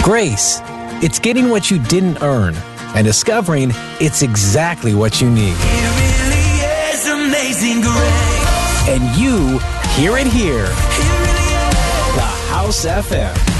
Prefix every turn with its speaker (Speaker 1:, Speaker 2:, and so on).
Speaker 1: Grace. It's getting what you didn't earn and discovering it's exactly what you need.
Speaker 2: It really is amazing grace.
Speaker 1: And you hear it here.
Speaker 2: It really is.
Speaker 1: The House FM.